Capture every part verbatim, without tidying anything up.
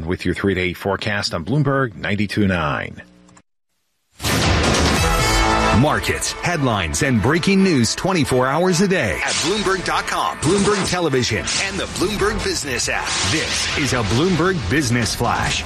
with your three-day forecast on Bloomberg ninety-two point nine. Markets, headlines, and breaking news twenty-four hours a day at Bloomberg dot com, Bloomberg Television, and the Bloomberg Business app. This is a Bloomberg Business Flash.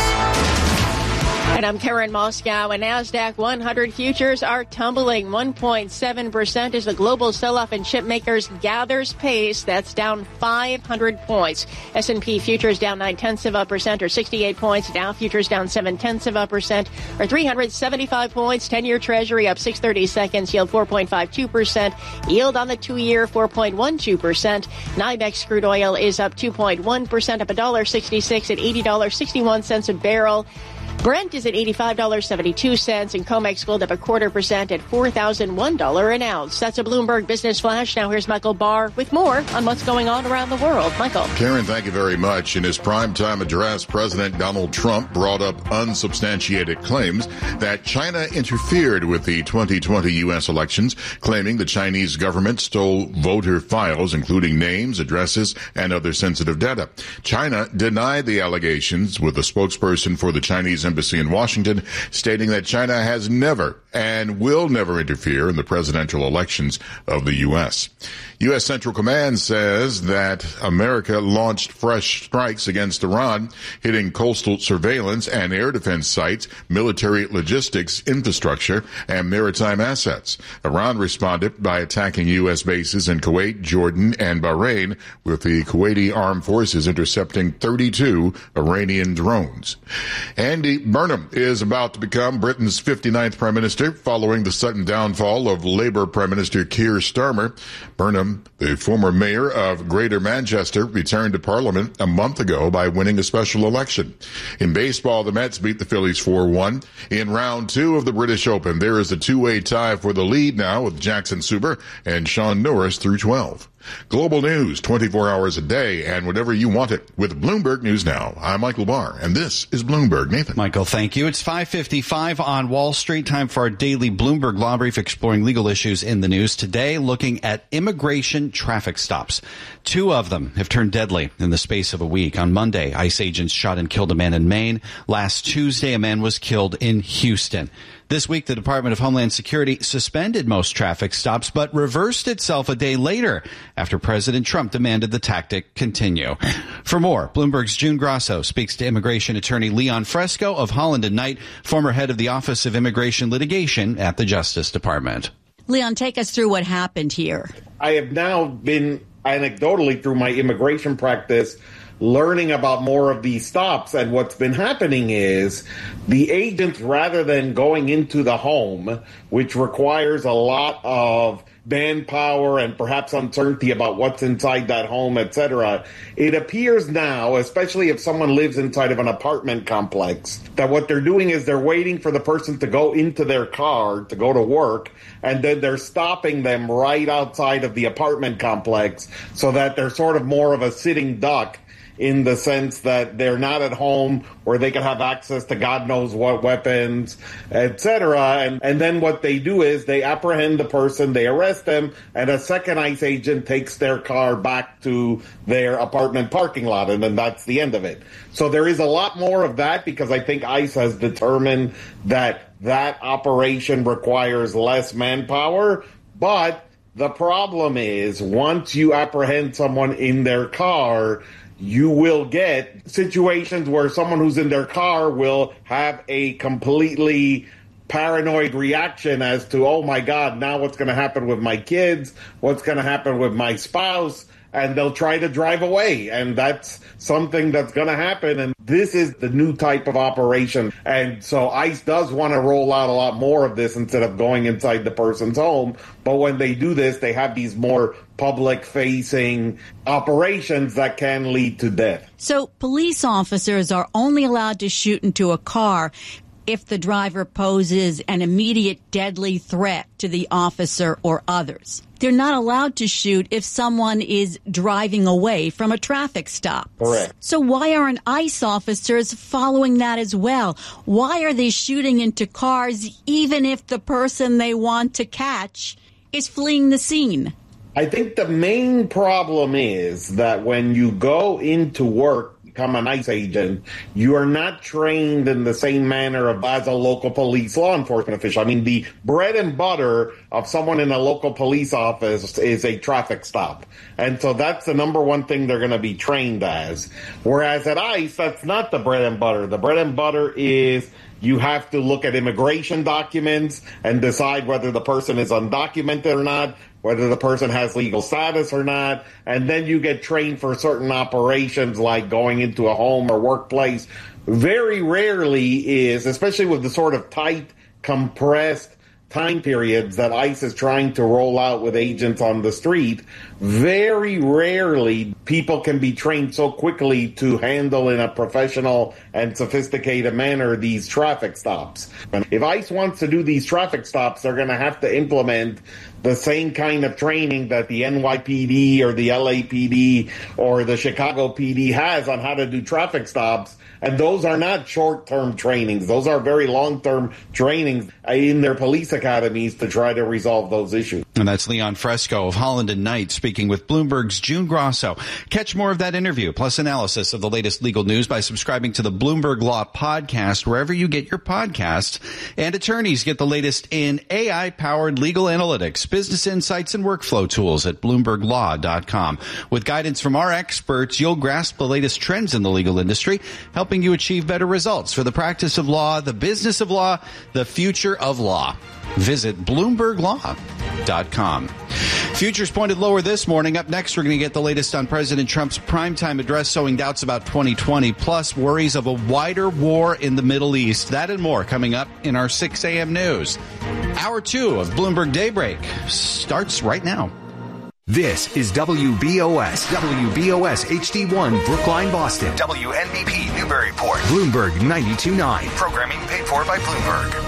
And I'm Karen Moscow, and NASDAQ one hundred futures are tumbling one point seven percent as the global sell-off in chip makers gathers pace. That's down five hundred points. S and P futures down nine-tenths of a percent, or sixty-eight points. Dow futures down seven-tenths of a percent, or three hundred seventy-five points. ten-year Treasury up six thirty-seconds, yield four point five two percent. Yield on the two-year four point one two percent. NYMEX crude oil is up two point one percent, up one dollar sixty-six at eighty dollars and sixty-one cents a barrel. Brent is at eighty-five dollars and seventy-two cents, and COMEX gold up a quarter percent at four thousand one dollars an ounce. That's a Bloomberg Business Flash. Now here's Michael Barr with more on what's going on around the world. Michael. Karen, thank you very much. In his primetime address, President Donald Trump brought up unsubstantiated claims that China interfered with the twenty twenty U S elections, claiming the Chinese government stole voter files, including names, addresses, and other sensitive data. China denied the allegations, with a spokesperson for the Chinese embassy in Washington stating that China has never and will never interfere in the presidential elections of the U S. U S. Central Command says that America launched fresh strikes against Iran, hitting coastal surveillance and air defense sites, military logistics infrastructure, and maritime assets. Iran responded by attacking U S bases in Kuwait, Jordan, and Bahrain, with the Kuwaiti armed forces intercepting thirty-two Iranian drones. Andy Burnham is about to become Britain's fifty-ninth Prime Minister following the sudden downfall of Labour Prime Minister Keir Starmer. Burnham, the former mayor of Greater Manchester, returned to Parliament a month ago by winning a special election. In baseball, the Mets beat the Phillies four one. In round two of the British Open, there is a two-way tie for the lead now with Jackson Suber and Sean Norris through twelve. Global news twenty-four hours a day and whatever you want it with Bloomberg News Now. I'm Michael Barr, and this is Bloomberg. Nathan. Michael, thank you. It's five fifty-five on Wall Street. Time for our daily Bloomberg Law Brief, exploring legal issues in the news. Today, looking at immigration traffic stops. Two of them have turned deadly in the space of a week. On Monday, ICE agents shot and killed a man in Maine. Last Tuesday, a man was killed in Houston. This week, the Department of Homeland Security suspended most traffic stops, but reversed itself a day later after President Trump demanded the tactic continue. For more, Bloomberg's June Grasso speaks to immigration attorney Leon Fresco of Holland and Knight, former head of the Office of Immigration Litigation at the Justice Department. Leon, take us through what happened here. I have now been anecdotally through my immigration practice learning about more of these stops, and what's been happening is the agents, rather than going into the home, which requires a lot of manpower and perhaps uncertainty about what's inside that home, et cetera, it appears now, especially if someone lives inside of an apartment complex, that what they're doing is they're waiting for the person to go into their car to go to work, and then they're stopping them right outside of the apartment complex so that they're sort of more of a sitting duck, in the sense that they're not at home where they can have access to God knows what weapons, et cetera. And, and then what they do is they apprehend the person, they arrest them, and a second ICE agent takes their car back to their apartment parking lot, and then that's the end of it. So there is a lot more of that because I think ICE has determined that that operation requires less manpower. But the problem is, once you apprehend someone in their car, you will get situations where someone who's in their car will have a completely paranoid reaction as to, oh my God, now what's going to happen with my kids? What's going to happen with my spouse? And they'll try to drive away. And that's something that's going to happen. And this is the new type of operation. And so ICE does want to roll out a lot more of this instead of going inside the person's home. But when they do this, they have these more public-facing operations that can lead to death. So police officers are only allowed to shoot into a car if the driver poses an immediate deadly threat to the officer or others. They're not allowed to shoot if someone is driving away from a traffic stop. Correct. So why aren't ICE officers following that as well? Why are they shooting into cars even if the person they want to catch is fleeing the scene? I think the main problem is that when you go into work, become an ICE agent, you are not trained in the same manner of, as a local police law enforcement official. I mean, the bread and butter of someone in a local police office is a traffic stop. And so that's the number one thing they're going to be trained as. Whereas at ICE, that's not the bread and butter. The bread and butter is you have to look at immigration documents and decide whether the person is undocumented or not, whether the person has legal status or not, and then you get trained for certain operations like going into a home or workplace. Very rarely is, especially with the sort of tight, compressed time periods that ICE is trying to roll out with agents on the street, very rarely people can be trained so quickly to handle in a professional and sophisticated manner these traffic stops. And if ICE wants to do these traffic stops, they're going to have to implement the same kind of training that the N Y P D or the L A P D or the Chicago P D has on how to do traffic stops. And those are not short-term trainings. Those are very long-term trainings in their police academies to try to resolve those issues. And that's Leon Fresco of Holland and Knight speaking with Bloomberg's June Grosso. Catch more of that interview, plus analysis of the latest legal news by subscribing to the Bloomberg Law Podcast, wherever you get your podcasts. And attorneys get the latest in A I-powered legal analytics, business insights, and workflow tools at bloomberg law dot com. With guidance from our experts, you'll grasp the latest trends in the legal industry, helping you achieve better results for the practice of law, the business of law, the future of law. Visit bloomberg law dot com. Futures pointed lower this morning. Up next, we're going to get the latest on President Trump's primetime address, sowing doubts about twenty twenty, plus worries of a wider war in the Middle East. That and more coming up in our six a.m. news. Hour two of Bloomberg Daybreak starts right now. This is W B O S, W B O S H D one, Brookline, Boston. W N B P, Newburyport. Bloomberg ninety-two point nine. Programming paid for by Bloomberg.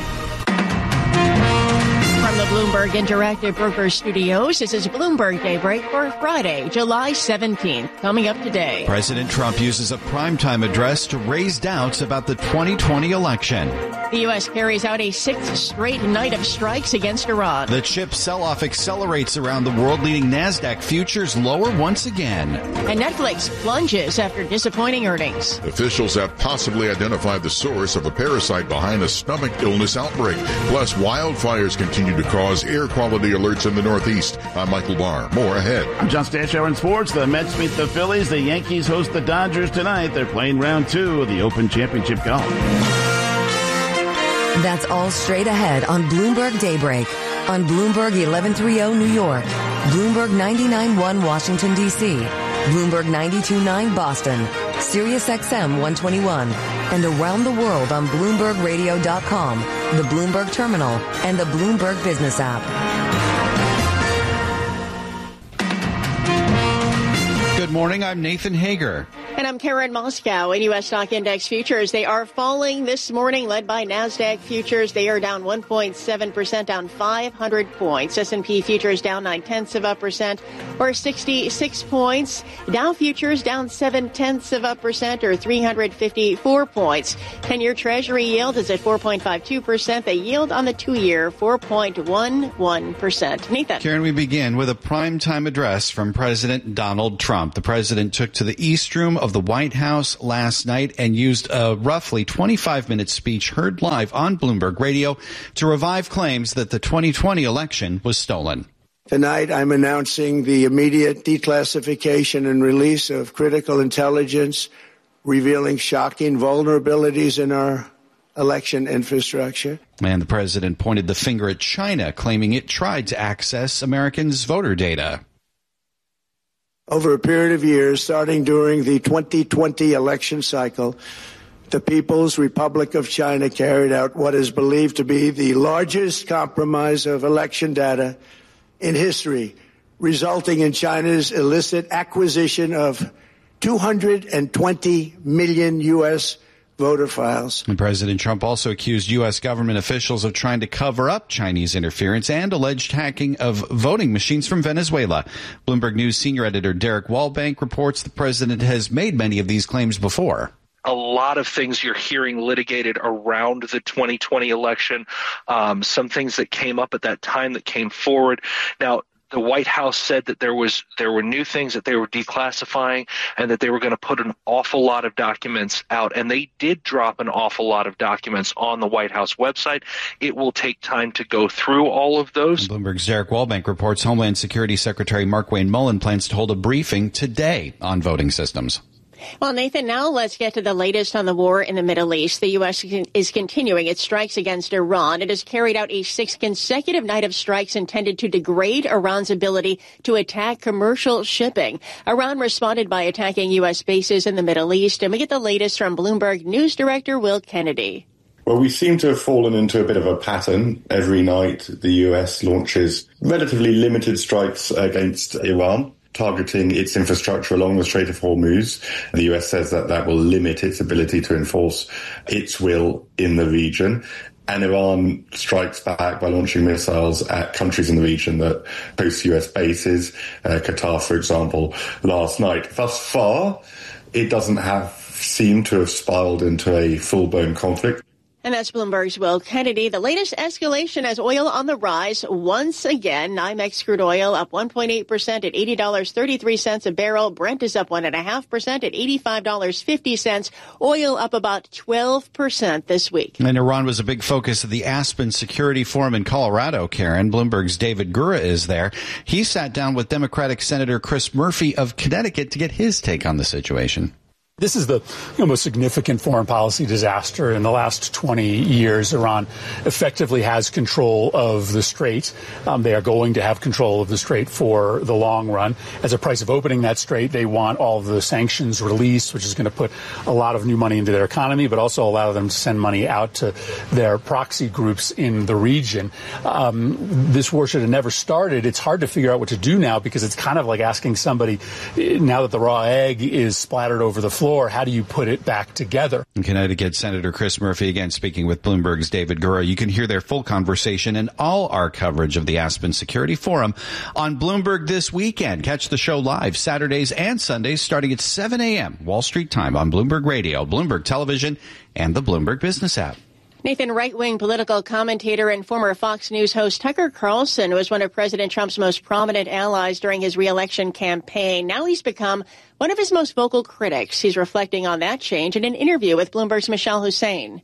From the Bloomberg Interactive Brokers Studios, this is Bloomberg Daybreak for Friday, July seventeenth. Coming up today, President Trump uses a primetime address to raise doubts about the twenty twenty election. The U S carries out a sixth straight night of strikes against Iran. The chip sell-off accelerates around the world, leading NASDAQ futures lower once again. And Netflix plunges after disappointing earnings. Officials have possibly identified the source of a parasite behind a stomach illness outbreak. Plus, wildfires continue to cause air quality alerts in the Northeast. I'm Michael Barr. More ahead. I'm John Stashower in sports. The Mets meet the Phillies. The Yankees host the Dodgers tonight. They're playing round two of the Open Championship Golf. That's all straight ahead on Bloomberg Daybreak. On Bloomberg eleven thirty New York, Bloomberg ninety-nine point one Washington, D C, Bloomberg ninety-two point nine Boston, Sirius X M one twenty-one, and around the world on Bloomberg Radio dot com, the Bloomberg Terminal, and the Bloomberg Business app. Good morning, I'm Nathan Hager. And I'm Karen Moscow. In U S stock index futures, they are falling this morning, led by NASDAQ futures. They are down one point seven percent, down five hundred points. S and P futures down nine-tenths of a percent, or sixty-six points. Dow futures down seven-tenths of a percent, or three hundred fifty-four points. ten-year Treasury yield is at four point five two percent. The yield on the two-year, four point one one percent. Nathan. Karen, we begin with a primetime address from President Donald Trump. The president took to the East Room of the White House last night and used a roughly twenty-five minute speech heard live on Bloomberg Radio to revive claims that the twenty twenty election was stolen. Tonight, I'm announcing the immediate declassification and release of critical intelligence revealing shocking vulnerabilities in our election infrastructure. And the president pointed the finger at China, claiming it tried to access Americans' voter data. Over a period of years, starting during the twenty twenty election cycle, the People's Republic of China carried out what is believed to be the largest compromise of election data in history, resulting in China's illicit acquisition of two hundred twenty million U S voter files. And President Trump also accused U S government officials of trying to cover up Chinese interference and alleged hacking of voting machines from Venezuela. Bloomberg News senior editor Derek Wallbank reports the president has made many of these claims before. A lot of things you're hearing litigated around the twenty twenty election, um, some things that came up at that time that came forward. Now, the White House said that there was there were new things that they were declassifying and that they were going to put an awful lot of documents out. And they did drop an awful lot of documents on the White House website. It will take time to go through all of those. Bloomberg's Derek Wallbank reports Homeland Security Secretary Markwayne Mullin plans to hold a briefing today on voting systems. Well, Nathan, now let's get to the latest on the war in the Middle East. The U S is continuing its strikes against Iran. It has carried out a sixth consecutive night of strikes intended to degrade Iran's ability to attack commercial shipping. Iran responded by attacking U S bases in the Middle East. And we get the latest from Bloomberg News Director Will Kennedy. Well, we seem to have fallen into a bit of a pattern. Every night, the U S launches relatively limited strikes against Iran, targeting its infrastructure along the Strait of Hormuz. The U S says that that will limit its ability to enforce its will in the region. And Iran strikes back by launching missiles at countries in the region that host U S bases, uh, Qatar, for example, last night. Thus far, it doesn't have seemed to have spiraled into a full-blown conflict. And that's Bloomberg's Will Kennedy. The latest escalation as oil on the rise once again. NYMEX crude oil up one point eight percent at eighty dollars and thirty-three cents a barrel. Brent is up one point five percent at eighty-five dollars and fifty cents. Oil up about twelve percent this week. And Iran was a big focus of the Aspen Security Forum in Colorado, Karen. Bloomberg's David Gura is there. He sat down with Democratic Senator Chris Murphy of Connecticut to get his take on the situation. This is the you know, most significant foreign policy disaster in the last twenty years. Iran effectively has control of the Strait. Um, they are going to have control of the Strait for the long run. As a price of opening that Strait, they want all of the sanctions released, which is going to put a lot of new money into their economy, but also allow them to send money out to their proxy groups in the region. Um, this war should have never started. It's hard to figure out what to do now because it's kind of like asking somebody, now that the raw egg is splattered over the floor, how do you put it back together? In Connecticut, Senator Chris Murphy again speaking with Bloomberg's David Gura. You can hear their full conversation and all our coverage of the Aspen Security Forum on Bloomberg this weekend. Catch the show live Saturdays and Sundays starting at seven a.m. Wall Street time on Bloomberg Radio, Bloomberg Television, and the Bloomberg Business app. Nathan, right-wing political commentator and former Fox News host Tucker Carlson was one of President Trump's most prominent allies during his re-election campaign. Now he's become one of his most vocal critics. He's reflecting on that change in an interview with Bloomberg's Michelle Hussein.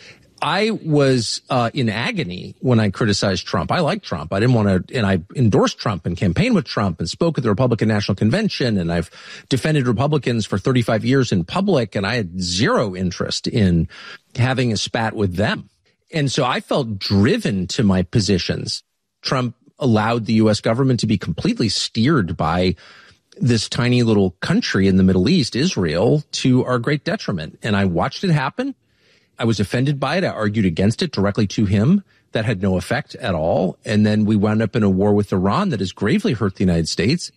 I was uh, in agony when I criticized Trump. I like Trump. I didn't want to, and I endorsed Trump and campaigned with Trump and spoke at the Republican National Convention, and I've defended Republicans for thirty-five years in public, and I had zero interest in having a spat with them. And so I felt driven to my positions. Trump allowed the U S government to be completely steered by this tiny little country in the Middle East, Israel, to our great detriment. And I watched it happen. I was offended by it. I argued against it directly to him. That had no effect at all. And then we wound up in a war with Iran that has gravely hurt the United States.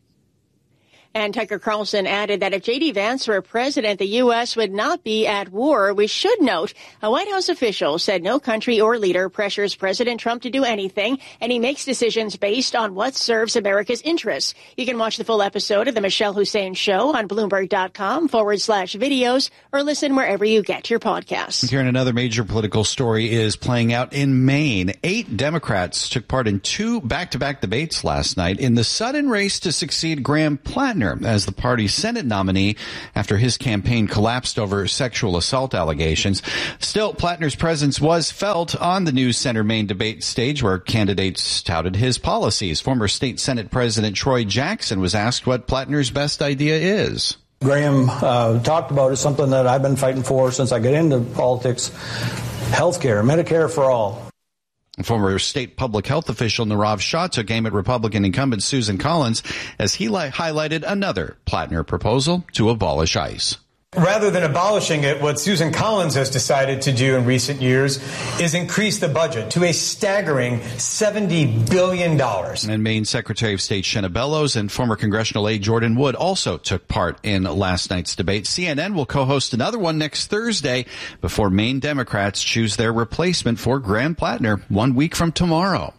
And Tucker Carlson added that if J D. Vance were president, the U S would not be at war. We should note a White House official said no country or leader pressures President Trump to do anything, and he makes decisions based on what serves America's interests. You can watch the full episode of the Michelle Hussein Show on Bloomberg.com forward slash videos or listen wherever you get your podcasts. Here, another major political story is playing out in Maine. Eight Democrats took part in two back-to-back debates last night in the sudden race to succeed Graham Plattner as the party's Senate nominee after his campaign collapsed over sexual assault allegations. Still, Plattner's presence was felt on the News Center Maine debate stage where candidates touted his policies. Former State Senate President Troy Jackson was asked what Plattner's best idea is. Graham uh, talked about is something that I've been fighting for since I got into politics, health care, Medicare for all. Former state public health official Nirav Shah took aim at Republican incumbent Susan Collins as he li- highlighted another Plattner proposal to abolish ICE. Rather than abolishing it, what Susan Collins has decided to do in recent years is increase the budget to a staggering seventy billion dollars. And Maine Secretary of State Shenna Bellows and former congressional aide Jordan Wood also took part in last night's debate. C N N will co-host another one next Thursday before Maine Democrats choose their replacement for Graham Plattner one week from tomorrow.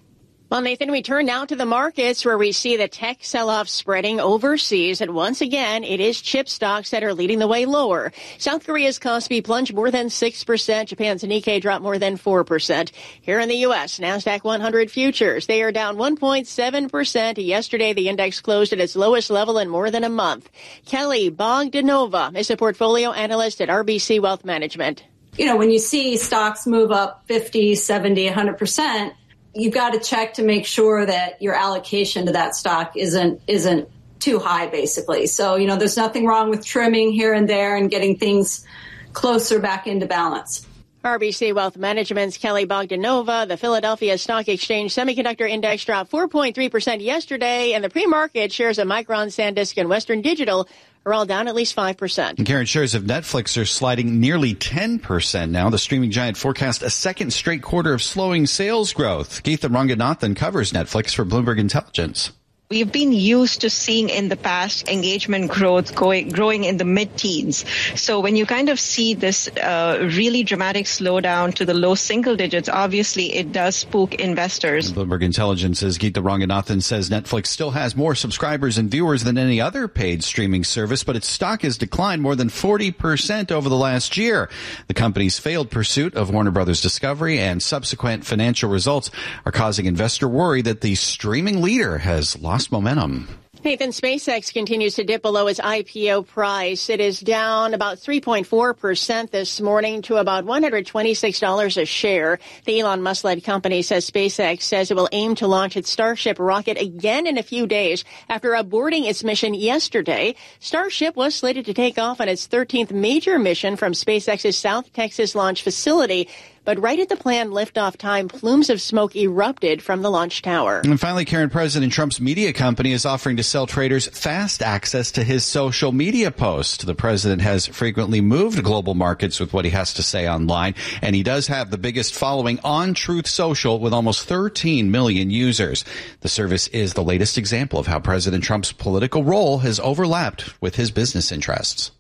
Well, Nathan, we turn now to the markets where we see the tech sell-off spreading overseas. And once again, it is chip stocks that are leading the way lower. South Korea's Kospi plunged more than six percent. Japan's Nikkei dropped more than four percent. Here in the U S, NASDAQ one hundred futures, they are down one point seven percent. Yesterday, the index closed at its lowest level in more than a month. Kelly Bogdanova is a portfolio analyst at R B C Wealth Management. You know, when you see stocks move up fifty, seventy, one hundred percent, you've got to check to make sure that your allocation to that stock isn't isn't too high, basically. So, you know, there's nothing wrong with trimming here and there and getting things closer back into balance. R B C Wealth Management's Kelly Bogdanova. The Philadelphia Stock Exchange Semiconductor Index dropped four point three percent yesterday, and the pre-market shares of Micron, SanDisk, and Western Digital are all down at least five percent. And Karen, shares of Netflix are sliding nearly ten percent now. The streaming giant forecast a second straight quarter of slowing sales growth. Geetha Ranganathan covers Netflix for Bloomberg Intelligence. We've been used to seeing in the past engagement growth going, growing in the mid-teens. So when you kind of see this uh, really dramatic slowdown to the low single digits, obviously it does spook investors. And Bloomberg Intelligence's Geetha Ranganathan says Netflix still has more subscribers and viewers than any other paid streaming service, but its stock has declined more than forty percent over the last year. The company's failed pursuit of Warner Brothers Discovery and subsequent financial results are causing investor worry that the streaming leader has lost momentum. Nathan, SpaceX continues to dip below its I P O price. It is down about three point four percent this morning to about one hundred twenty-six dollars a share. The Elon Musk-led company says SpaceX says it will aim to launch its Starship rocket again in a few days after aborting its mission yesterday. Starship was slated to take off on its thirteenth major mission from SpaceX's South Texas launch facility. But right at the planned liftoff time, plumes of smoke erupted from the launch tower. And finally, Karen, President Trump's media company is offering to sell traders fast access to his social media posts. The president has frequently moved global markets with what he has to say online, and he does have the biggest following on Truth Social with almost thirteen million users. The service is the latest example of how President Trump's political role has overlapped with his business interests.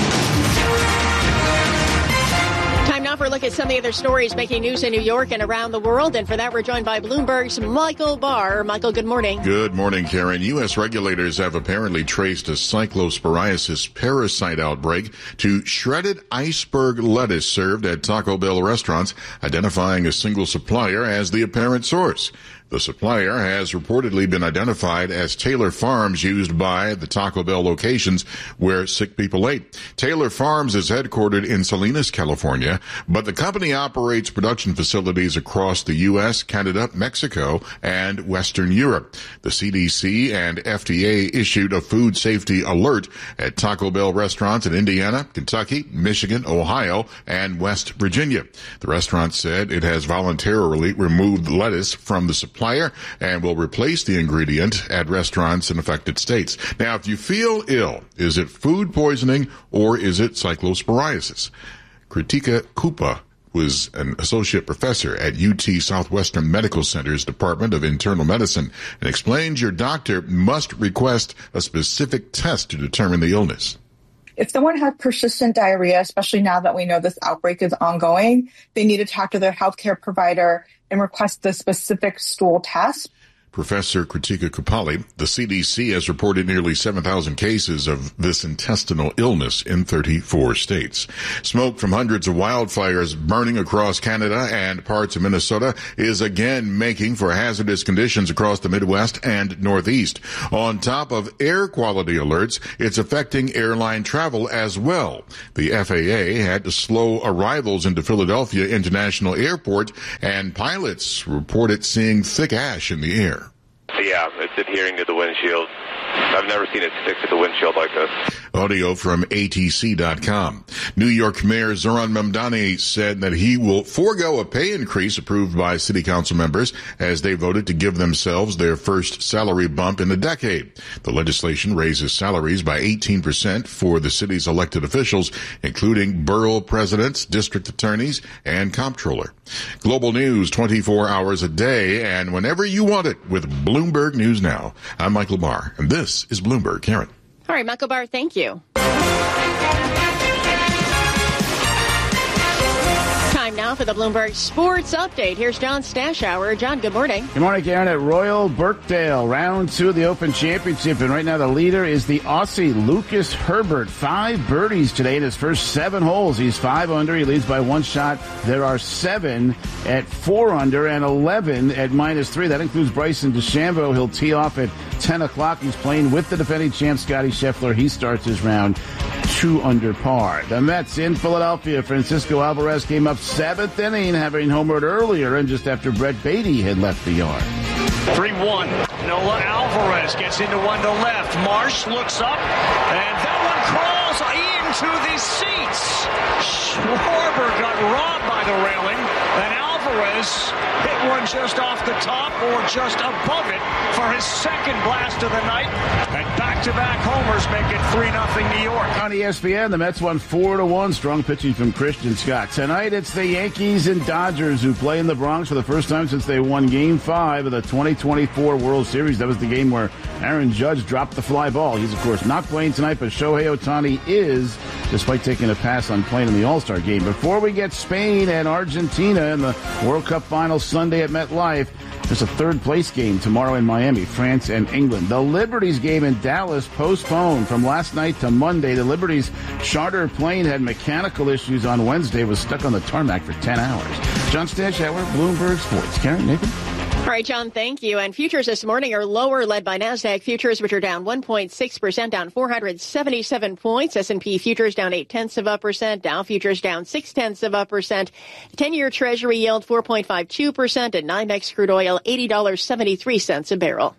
For a look at some of the other stories making news in New York and around the world. And for that, we're joined by Bloomberg's Michael Barr. Michael, good morning. Good morning, Karen. U S regulators have apparently traced a cyclosporiasis parasite outbreak to shredded iceberg lettuce served at Taco Bell restaurants, identifying a single supplier as the apparent source. The supplier has reportedly been identified as Taylor Farms, used by the Taco Bell locations where sick people ate. Taylor Farms is headquartered in Salinas, California, but the company operates production facilities across the U S, Canada, Mexico, and Western Europe. The C D C and F D A issued a food safety alert at Taco Bell restaurants in Indiana, Kentucky, Michigan, Ohio, and West Virginia. The restaurant said it has voluntarily removed lettuce from the supply and will replace the ingredient at restaurants in affected states. Now, if you feel ill, is it food poisoning or is it cyclosporiasis? Kritika Kupa was an associate professor at U T Southwestern Medical Center's Department of Internal Medicine and explains your doctor must request a specific test to determine the illness. If someone has persistent diarrhea, especially now that we know this outbreak is ongoing, they need to talk to their healthcare provider and request the specific stool test. Professor Kritika Kupali, the C D C has reported nearly seven thousand cases of this intestinal illness in thirty-four states. Smoke from hundreds of wildfires burning across Canada and parts of Minnesota is again making for hazardous conditions across the Midwest and Northeast. On top of air quality alerts, it's affecting airline travel as well. The F A A had to slow arrivals into Philadelphia International Airport, and pilots reported seeing thick ash in the air. Yeah, it's adhering to the windshield. I've never seen it stick to the windshield like this. Audio from A T C dot com. New York Mayor Zoran Mamdani said that he will forego a pay increase approved by city council members as they voted to give themselves their first salary bump in a decade. The legislation raises salaries by eighteen percent for the city's elected officials, including borough presidents, district attorneys, and comptroller. Global news twenty-four hours a day and whenever you want it with Bloomberg News Now. I'm Michael Barr, and this is Bloomberg. Karen. All right, Michael Barr, thank you. Time now for for the Bloomberg Sports Update. Here's John Stashower. John, good morning. Good morning, Karen. At Royal Birkdale, round two of the Open Championship. And right now the leader is the Aussie Lucas Herbert. Five birdies today in his first seven holes. He's five under. He leads by one shot. There are seven at four under and eleven at minus three. That includes Bryson DeChambeau. He'll tee off at ten o'clock. He's playing with the defending champ, Scotty Scheffler. He starts his round two under par. The Mets in Philadelphia. Francisco Alvarez came up seventh inning, having homered earlier and just after Brett Beatty had left the yard. three one. Noah Alvarez gets into one to left. Marsh looks up, and that one crawls into the seats. Schwarber got robbed by the railing, and Alvarez hit one just off the top or just above it for his second blast of the night. And back-to-back homers make it three nothing New York. On E S P N, the Mets won four to one. Strong pitching from Christian Scott. Tonight, it's the Yankees and Dodgers who play in the Bronx for the first time since they won Game five of the twenty twenty-four World Series. That was the game where Aaron Judge dropped the fly ball. He's, of course, not playing tonight, but Shohei Ohtani is, despite taking a pass on playing in the All-Star game. Before we get Spain and Argentina in the World Cup final Sunday at MetLife, there's a third-place game tomorrow in Miami, France and England. The Liberties game in Dallas postponed from last night to Monday. The Liberties charter plane had mechanical issues on Wednesday, was stuck on the tarmac for ten hours. John Stashower, Bloomberg Sports. Karen, Nathan? All right, John, thank you. And futures this morning are lower, led by NASDAQ futures, which are down one point six percent, down four hundred seventy-seven points. S and P futures down eight tenths of a percent. Dow futures down six tenths of a percent. ten-year Treasury yield four point five two percent. And NYMEX crude oil eighty dollars and seventy-three cents a barrel.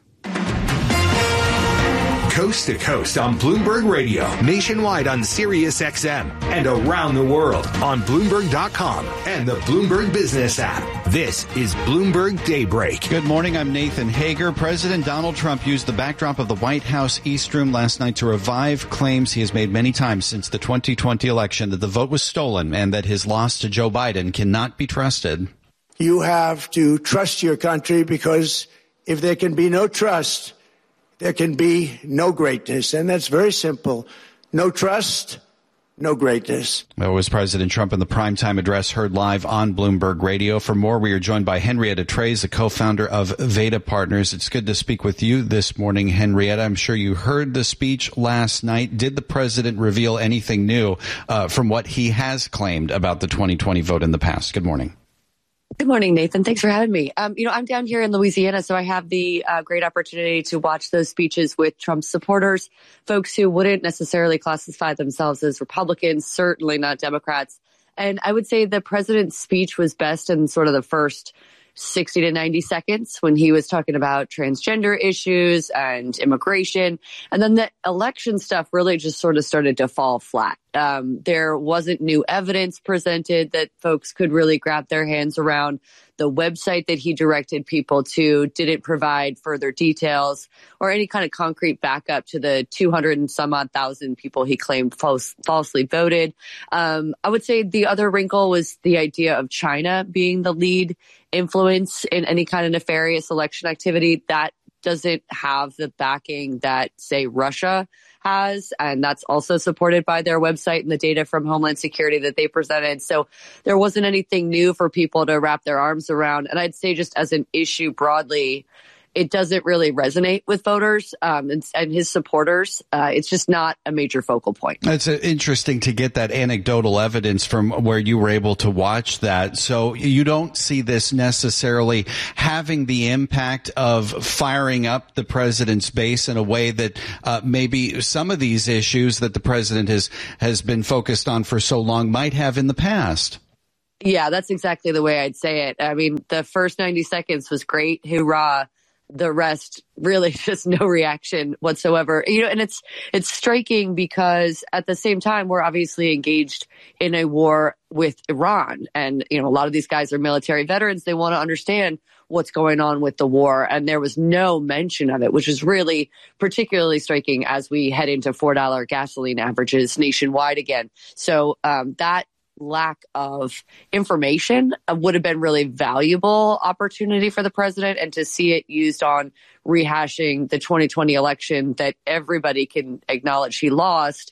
Coast to coast on Bloomberg Radio, nationwide on Sirius X M, and around the world on Bloomberg dot com and the Bloomberg Business app. This is Bloomberg Daybreak. Good morning, I'm Nathan Hager. President Donald Trump used the backdrop of the White House East Room last night to revive claims he has made many times since the twenty twenty election that the vote was stolen and that his loss to Joe Biden cannot be trusted. You have to trust your country, because if there can be no trust, there can be no greatness. And that's very simple. No trust, no greatness. That was President Trump in the primetime address heard live on Bloomberg Radio. For more, we are joined by Henrietta Treyz, the co-founder of Veda Partners. It's good to speak with you this morning, Henrietta. I'm sure you heard the speech last night. Did the president reveal anything new uh, from what he has claimed about the twenty twenty vote in the past? Good morning. Good morning, Nathan. Thanks for having me. Um, you know, I'm down here in Louisiana, so I have the uh, great opportunity to watch those speeches with Trump's supporters, folks who wouldn't necessarily classify themselves as Republicans, certainly not Democrats. And I would say the president's speech was best in sort of the first sixty to ninety seconds when he was talking about transgender issues and immigration. And then the election stuff really just sort of started to fall flat. Um, there wasn't new evidence presented that folks could really grab their hands around. The website that he directed people to didn't provide further details or any kind of concrete backup to the two hundred and some odd thousand people he claimed false, falsely voted. Um, I would say the other wrinkle was the idea of China being the lead influence in any kind of nefarious election activity. That doesn't have the backing that, say, Russia has, and that's also supported by their website and the data from Homeland Security that they presented. So there wasn't anything new for people to wrap their arms around. And I'd say just as an issue broadly, it doesn't really resonate with voters um, and, and his supporters. Uh, it's just not a major focal point. It's interesting to get that anecdotal evidence from where you were able to watch that. So you don't see this necessarily having the impact of firing up the president's base in a way that uh, maybe some of these issues that the president has, has been focused on for so long might have in the past. Yeah, that's exactly the way I'd say it. I mean, the first ninety seconds was great. Hoorah. The rest, really just no reaction whatsoever. You know, and it's it's striking because at the same time, we're obviously engaged in a war with Iran. And, you know, a lot of these guys are military veterans. They want to understand what's going on with the war. And there was no mention of it, which is really particularly striking as we head into four dollar gasoline averages nationwide again. So um, that lack of information would have been really valuable opportunity for the president, and to see it used on rehashing the twenty twenty election that everybody can acknowledge he lost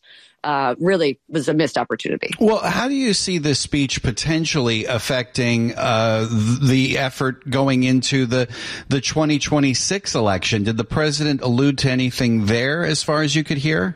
uh, really was a missed opportunity. Well, how do you see this speech potentially affecting uh, the effort going into the the twenty twenty-six election? Did the president allude to anything there as far as you could hear?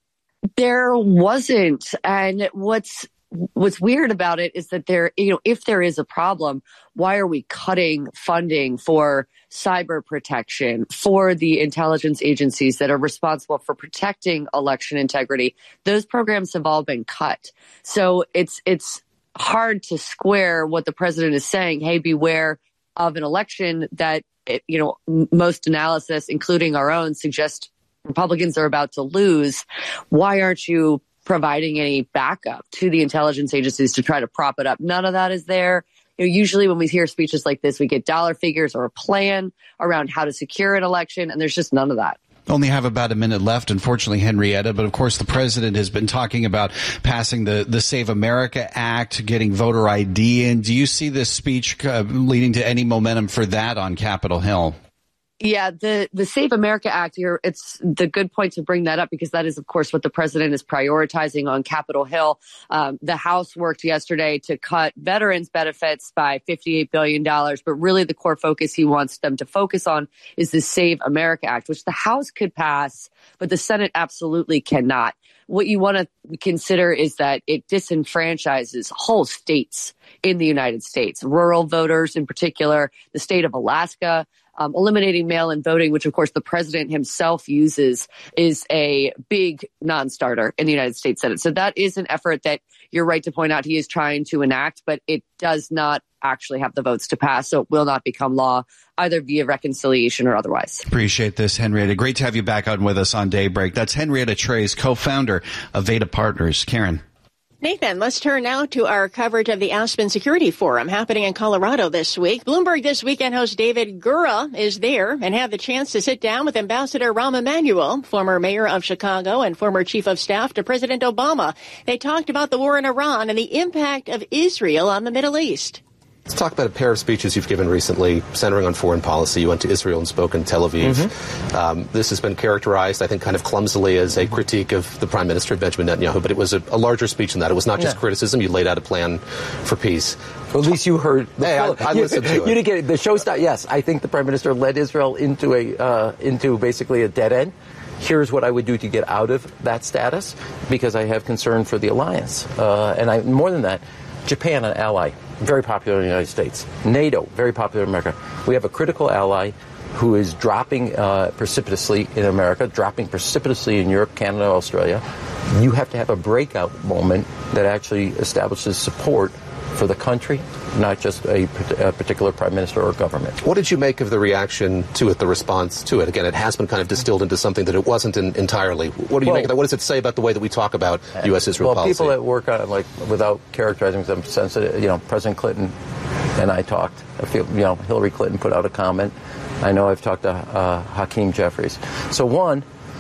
There wasn't. And what's What's weird about it is that there, you know, if there is a problem, why are we cutting funding for cyber protection, for the intelligence agencies that are responsible for protecting election integrity? Those programs have all been cut. So it's it's hard to square what the president is saying. Hey, beware of an election that, it, you know, most analysis, including our own, suggest Republicans are about to lose. Why aren't you providing any backup to the intelligence agencies to try to prop it up? None of that is there. You know, usually when we hear speeches like this, we get dollar figures or a plan around how to secure an election, and there's just none of that. Only have about a minute left, unfortunately, Henrietta. But of course, the president has been talking about passing the, the Save America Act, getting voter I D in. Do you see this speech uh, leading to any momentum for that on Capitol Hill? Yeah, the, the Save America Act here, it's the good point to bring that up because that is, of course, what the president is prioritizing on Capitol Hill. Um, the House worked yesterday to cut veterans' benefits by fifty-eight billion dollars, but really the core focus he wants them to focus on is the Save America Act, which the House could pass, but the Senate absolutely cannot. What you want to consider is that it disenfranchises whole states in the United States, rural voters in particular, the state of Alaska. Um, eliminating mail-in voting, which, of course, the president himself uses, is a big non-starter in the United States Senate. So that is an effort that you're right to point out he is trying to enact, but it does not actually have the votes to pass. So it will not become law either via reconciliation or otherwise. Appreciate this, Henrietta. Great to have you back on with us on Daybreak. That's Henrietta Treyz, co-founder of Veda Partners. Karen. Nathan, let's turn now to our coverage of the Aspen Security Forum happening in Colorado this week. Bloomberg This Weekend host David Gura is there and had the chance to sit down with Ambassador Rahm Emanuel, former mayor of Chicago and former chief of staff to President Obama. They talked about the war in Iran and the impact of Israel on the Middle East. Let's talk about a pair of speeches you've given recently centering on foreign policy. You went to Israel and spoke in Tel Aviv. Mm-hmm. Um, this has been characterized, I think, kind of clumsily as a critique of the Prime Minister, Benjamin Netanyahu, but it was a, a larger speech than that. It was not just yeah. criticism. You laid out a plan for peace. Well, at least you heard. The hey, I, I listened to it. You didn't get it. The show stopped. Yes, I think the Prime Minister led Israel into a uh, into basically a dead end. Here's what I would do to get out of that status, because I have concern for the alliance. Uh, and I, more than that, Japan, an ally, very popular in the United States. NATO, very popular in America. We have a critical ally who is dropping uh, precipitously in America, dropping precipitously in Europe, Canada, Australia. You have to have a breakout moment that actually establishes support for the country, not just a, a particular prime minister or government. What did you make of the reaction to it, the response to it? Again, it has been kind of distilled into something that it wasn't in, entirely. What do you well, make of that? What does it say about the way that we talk about U S Israel well, policy? Well, people that work on it, like, without characterizing them sensitive, you know, President Clinton and I talked. I feel, you know, Hillary Clinton put out a comment. I know I've talked to uh, Hakeem Jeffries. So, one,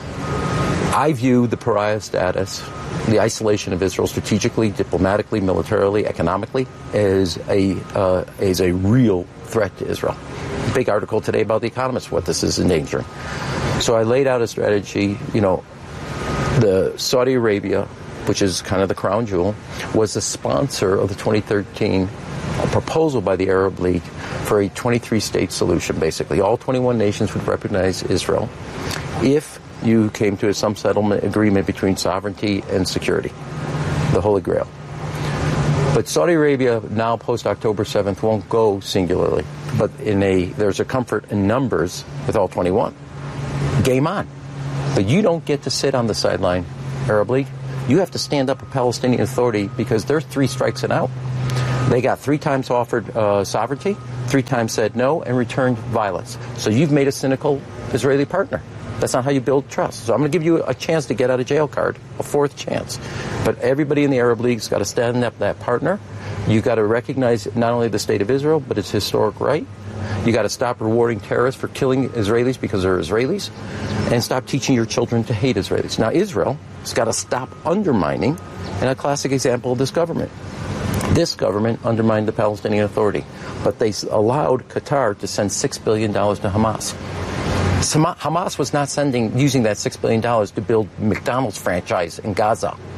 I view the pariah status, the isolation of Israel strategically, diplomatically, militarily, economically, as a uh, is a real threat to Israel. Big article today about The Economist, what this is endangering. So I laid out a strategy. You know, the Saudi Arabia, which is kind of the crown jewel, was the sponsor of the twenty thirteen proposal by the Arab League for a twenty-three state solution, basically. All twenty-one nations would recognize Israel if you came to some settlement agreement between sovereignty and security, the Holy Grail. But Saudi Arabia now, post-October seventh, won't go singularly, but in a there's a comfort in numbers with all twenty-one. Game on. But you don't get to sit on the sideline, Arab League. You have to stand up for Palestinian Authority because they're three strikes and out. They got three times offered uh, sovereignty, three times said no, and returned violence. So you've made a cynical Israeli partner. That's not how you build trust. So I'm going to give you a chance to get out of jail card, a fourth chance. But everybody in the Arab League's got to stand up that partner. You've got to recognize not only the state of Israel, but its historic right. You got to stop rewarding terrorists for killing Israelis because they're Israelis, and stop teaching your children to hate Israelis. Now, Israel has got to stop undermining, and a classic example of this government. This government undermined the Palestinian Authority, but they allowed Qatar to send six billion dollars to Hamas. Hamas was not sending, using that six billion dollars to build McDonald's franchise in Gaza.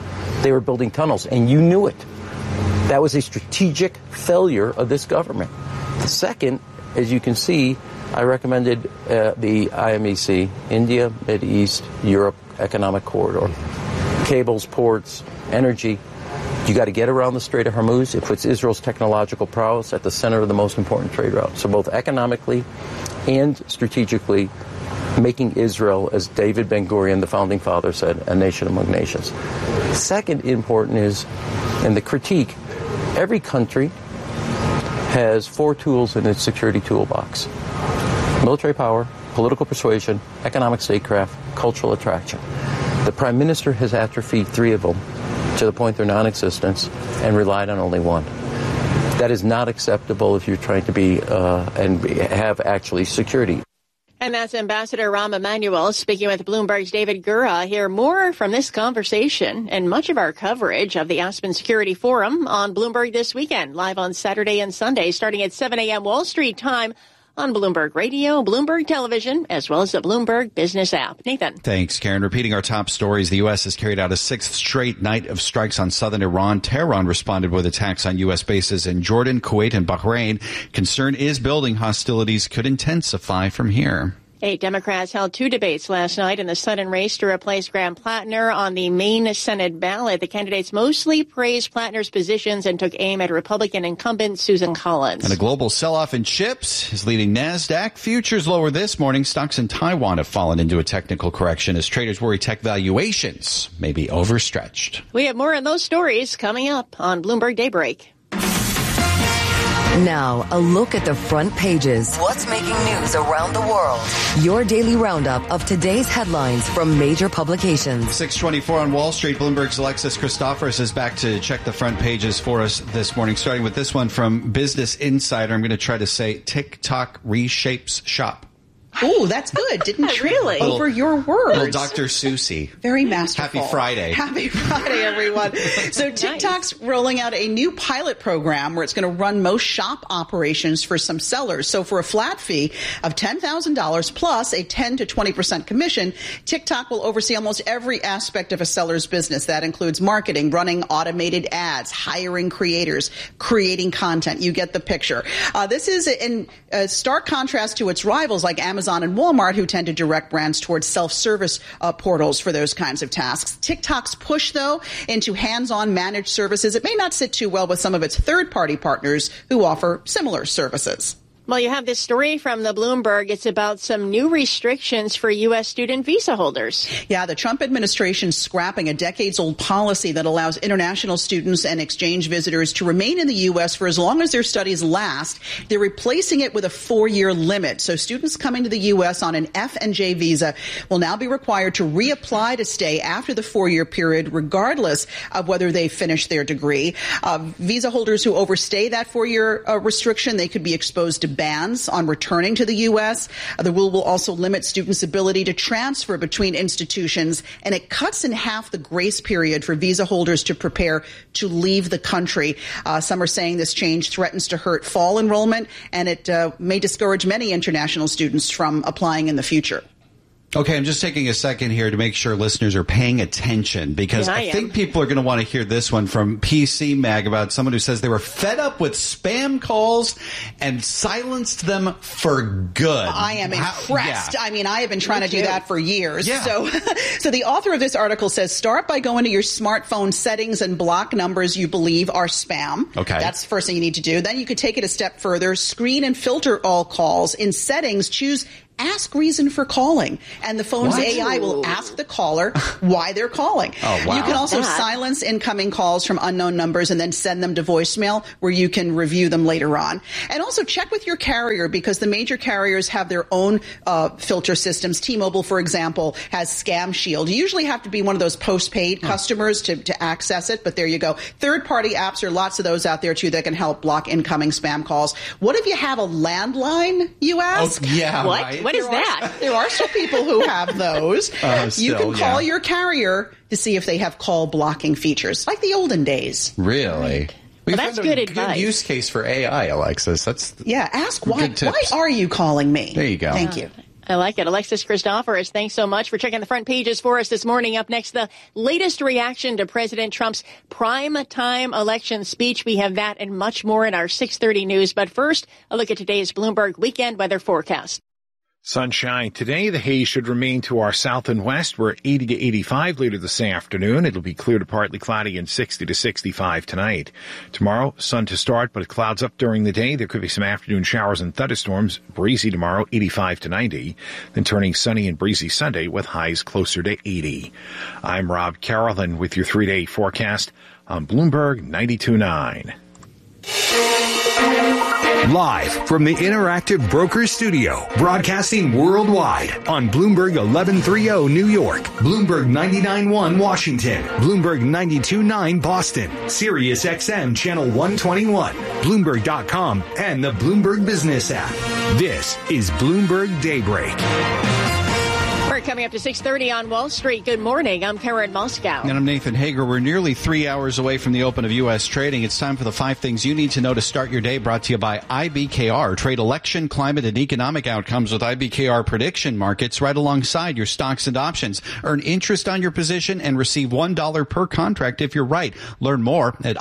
They were building tunnels, and you knew it. That was a strategic failure of this government. The second, as you can see, I recommended uh, the I M E C, India, Middle East, Europe Economic Corridor. Cables, ports, energy. You got to get around the Strait of Hormuz. It puts Israel's technological prowess at the center of the most important trade route. So both economically and strategically, making Israel, as David Ben-Gurion, the founding father, said, a nation among nations. Second important is, in the critique, every country has four tools in its security toolbox. Military power, political persuasion, economic statecraft, cultural attraction. The Prime Minister has atrophied three of them to the point they're non-existent and relied on only one. That is not acceptable if you're trying to be uh, and have actually security. And that's Ambassador Rahm Emanuel speaking with Bloomberg's David Gura. Hear more from this conversation and much of our coverage of the Aspen Security Forum on Bloomberg This Weekend, live on Saturday and Sunday, starting at seven a.m. Wall Street time on Bloomberg Radio, Bloomberg Television, as well as the Bloomberg Business app. Nathan. Thanks, Karen. Repeating our top stories, the U S has carried out a sixth straight night of strikes on southern Iran. Tehran responded with attacks on U S bases in Jordan, Kuwait, and Bahrain. Concern is building. Hostilities could intensify from here. Eight Democrats held two debates last night in the sudden race to replace Graham Plattner on the Maine Senate ballot. The candidates mostly praised Plattner's positions and took aim at Republican incumbent Susan Collins. And a global sell-off in chips is leading NASDAQ. Futures lower this morning. Stocks in Taiwan have fallen into a technical correction as traders worry tech valuations may be overstretched. We have more on those stories coming up on Bloomberg Daybreak. Now, a look at the front pages. What's making news around the world? Your daily roundup of today's headlines from major publications. six twenty-four on Wall Street. Bloomberg's Alexis Christoforous is back to check the front pages for us this morning, starting with this one from Business Insider. I'm going to try to say TikTok reshapes shop. Oh, that's good. Didn't trip really? over your words. Little Doctor Susie. Very masterful. Happy Friday. Happy Friday, everyone. So TikTok's nice. rolling out a new pilot program where it's going to run most shop operations for some sellers. So for a flat fee of ten thousand dollars plus a ten to twenty percent commission, TikTok will oversee almost every aspect of a seller's business. That includes marketing, running automated ads, hiring creators, creating content. You get the picture. Uh, this is in uh, stark contrast to its rivals like Amazon and Walmart, who tend to direct brands towards self-service uh, portals for those kinds of tasks. TikTok's push, though, into hands-on managed services, it may not sit too well with some of its third-party partners who offer similar services. Well, you have this story from the Bloomberg. It's about some new restrictions for U S student visa holders. Yeah, the Trump administration scrapping a decades-old policy that allows international students and exchange visitors to remain in the U S for as long as their studies last. They're replacing it with a four-year limit. So students coming to the U S on an F and J visa will now be required to reapply to stay after the four-year period, regardless of whether they finish their degree. Uh, visa holders who overstay that four-year uh, restriction, they could be exposed to bans on returning to the U S. Uh, the rule will also limit students' ability to transfer between institutions, and it cuts in half the grace period for visa holders to prepare to leave the country. Uh, some are saying this change threatens to hurt fall enrollment, and it uh, may discourage many international students from applying in the future. Okay, I'm just taking a second here to make sure listeners are paying attention, because yeah, I, I think am. people are going to want to hear this one from P C Mag about someone who says they were fed up with spam calls and silenced them for good. I am impressed. How, yeah. I mean, I have been trying Me to do too. that for years. Yeah. So, so the author of this article says, start by going to your smartphone settings and block numbers you believe are spam. Okay. That's the first thing you need to do. Then you could take it a step further, screen and filter all calls. In settings, choose ask reason for calling, and the phone's What? A I will ask the caller why they're calling. Oh, wow. You can also That. silence incoming calls from unknown numbers and then send them to voicemail, where you can review them later on. And also check with your carrier, because the major carriers have their own uh, filter systems. T-Mobile, for example, has Scam Shield. You usually have to be one of those postpaid hmm. customers to, to access it, but there you go. Third-party apps, there are lots of those out there, too, that can help block incoming spam calls. What if you have a landline, you ask? Oh, yeah, What? right. What is There that? Are, there are some people who have those. Uh, you still, can call yeah. your carrier to see if they have call blocking features, like the olden days. Really? We Well, that's found good a advice. Good use case for A I, Alexis. That's Yeah, ask why. Good tips. Why are you calling me? There you go. Thank you. I like it. Alexis Christoforous, thanks so much for checking the front pages for us this morning. Up next, the latest reaction to President Trump's prime time election speech. We have that and much more in our six thirty news. But first, a look at today's Bloomberg weekend weather forecast. Sunshine today. The haze should remain to our south and west. We're at eighty to eighty-five later this afternoon. It'll be clear to partly cloudy and sixty to sixty-five tonight. Tomorrow, sun to start, but clouds up during the day. There could be some afternoon showers and thunderstorms. Breezy tomorrow, eighty-five to ninety. Then turning sunny and breezy Sunday with highs closer to eighty. I'm Rob Carolyn with your three-day forecast on Bloomberg ninety-two point nine. Live from the Interactive Brokers Studio, broadcasting worldwide on Bloomberg eleven thirty New York, Bloomberg ninety-nine point one Washington, Bloomberg ninety-two point nine Boston, Sirius X M Channel one twenty-one, Bloomberg dot com, and the Bloomberg Business app. This is Bloomberg Daybreak. We're coming up to six thirty on Wall Street. Good morning. I'm Karen Moscow. And I'm Nathan Hager. We're nearly three hours away from the open of U S trading. It's time for the five things you need to know to start your day, brought to you by I B K R. Trade election, climate, and economic outcomes with I B K R prediction markets right alongside your stocks and options. Earn interest on your position and receive one dollar per contract if you're right. Learn more at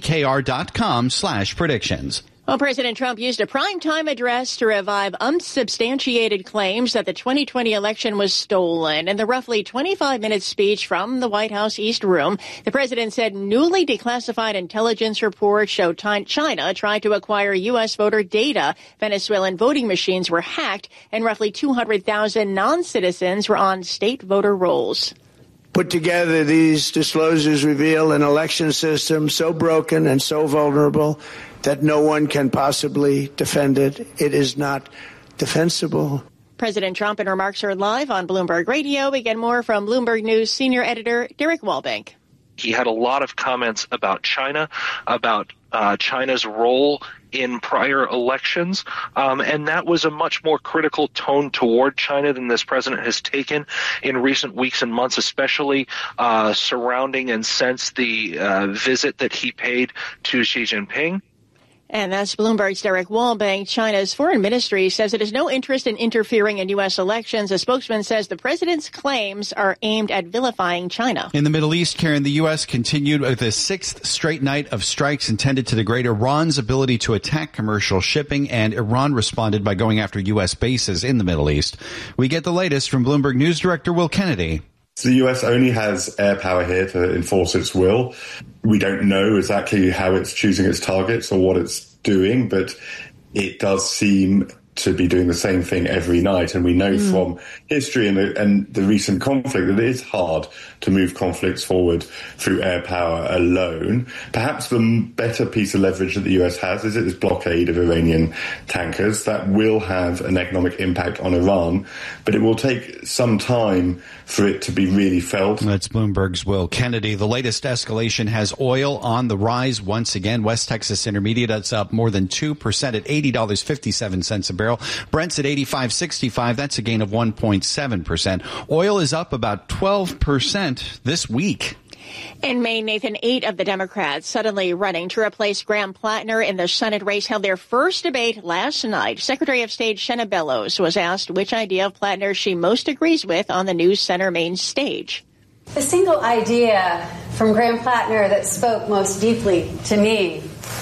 ibkr.com slash predictions. Well, President Trump used a primetime address to revive unsubstantiated claims that the twenty twenty election was stolen. In the roughly twenty-five minute speech from the White House East Room, the president said newly declassified intelligence reports show China tried to acquire U S voter data, Venezuelan voting machines were hacked, and roughly two hundred thousand non-citizens were on state voter rolls. Put together, these disclosures reveal an election system so broken and so vulnerable that no one can possibly defend it. It is not defensible. President Trump in remarks heard live on Bloomberg Radio. We get more from Bloomberg News senior editor Derek Walbank. He had a lot of comments about China, about uh, China's role in prior elections, um, and that was a much more critical tone toward China than this president has taken in recent weeks and months, especially uh, surrounding and since the uh, visit that he paid to Xi Jinping. And that's Bloomberg's Derek Walbank. China's foreign ministry says it has no interest in interfering in U S elections. A spokesman says the president's claims are aimed at vilifying China. In the Middle East, Karen, the U S continued with a sixth straight night of strikes intended to degrade Iran's ability to attack commercial shipping, and Iran responded by going after U S bases in the Middle East. We get the latest from Bloomberg News Director Will Kennedy. So the U S only has air power here to enforce its will. We don't know exactly how it's choosing its targets or what it's doing, but it does seem to be doing the same thing every night. And we know mm. from history and the, and the recent conflict that it is hard to move conflicts forward through air power alone. Perhaps the better piece of leverage that the U S has is its blockade of Iranian tankers. That will have an economic impact on Iran, but it will take some time for it to be really felt. That's Bloomberg's Will Kennedy. The latest escalation has oil on the rise once again. West Texas Intermediate, that's up more than two percent at eighty dollars and fifty-seven cents a barrel. Brent's at eighty-five sixty-five. That's a gain of one point seven percent. Oil is up about twelve percent this week. In Maine, Nathan, eight of the Democrats suddenly running to replace Graham Plattner in the Senate race held their first debate last night. Secretary of State Shenna Bellows was asked which idea of Plattner she most agrees with on the News Center main stage. The single idea from Graham Plattner that spoke most deeply to me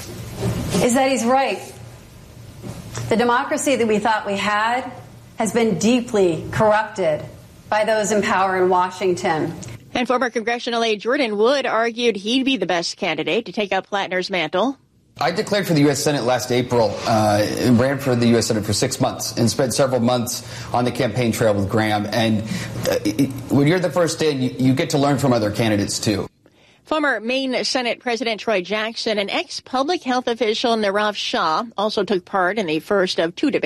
is that he's right. The democracy that we thought we had has been deeply corrupted by those in power in Washington. And former congressional aide Jordan Wood argued he'd be the best candidate to take up Plattner's mantle. I declared for the U S Senate last April, uh, and ran for the U S Senate for six months and spent several months on the campaign trail with Graham. And uh, it, when you're the first in, you, you get to learn from other candidates, too. Former Maine Senate President Troy Jackson and ex-public health official Nirav Shah also took part in the first of two debates.